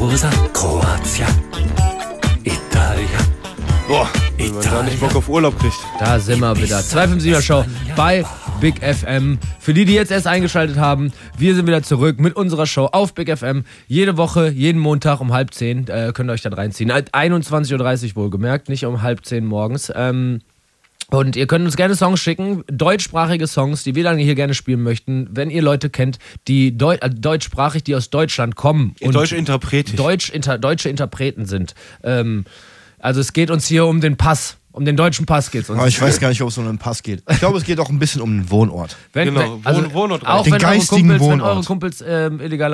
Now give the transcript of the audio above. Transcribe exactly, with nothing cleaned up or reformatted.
Lampedusa, Kroatien, Italien. Boah, wenn man da nicht Bock auf Urlaub kriegt. Da sind wir wieder. zwei fünf sieben Show bei Big F M. Für die, die jetzt erst eingeschaltet haben, wir sind wieder zurück mit unserer Show auf Big F M. Jede Woche, jeden Montag um halb zehn. Äh, könnt ihr euch dann reinziehen. einundzwanzig Uhr dreißig wohlgemerkt, nicht um halb zehn morgens. Ähm, und ihr könnt uns gerne Songs schicken, deutschsprachige Songs, die wir dann hier gerne spielen möchten. Wenn ihr Leute kennt, die Deu äh, deutschsprachig, die aus Deutschland kommen. Und deutsche Interpreten. Deutsch, inter, deutsche Interpreten sind. Ähm, also es geht uns hier um den Pass. Um den deutschen Pass geht es uns. Aber ich weiß gar nicht, ob es um den Pass geht. Ich glaube, es geht auch ein bisschen um den Wohnort. Wenn, genau, wenn, also Wohn Wohnort. auch Den wenn eure geistigen Kumpels, wenn Wohnort. eure Kumpels ähm, illegal